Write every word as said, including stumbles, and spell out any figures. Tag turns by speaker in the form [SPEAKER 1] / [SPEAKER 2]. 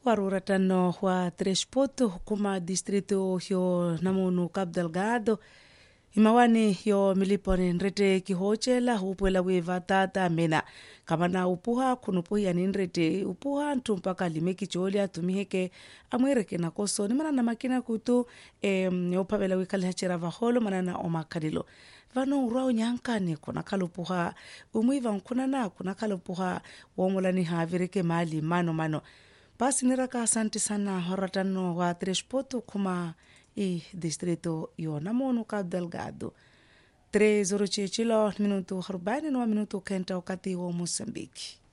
[SPEAKER 1] Waruratano wa Trespoto hukuma distrito hyo namunu Cabo Delgado imawani yo milipone nrete kihochela upwela weva tata mena kama na upuha kunupuhi ani nrete upuha ntumpaka limeki cholia tumiheke amwireke na koso ni mana na makina kutu e, upavela wikali hachira vaholo mana na omakalilo vano urao nyankani kuna kalupuha umuiva mkunana kuna kalupuha womulani havireke mali mano mano. Basi niraka asante sana horatano wa Trespoto kuma i distrito yo namunu Cabo Delgado. Três horas minuto arobaini na minuto kenta wakati wa Moçambique.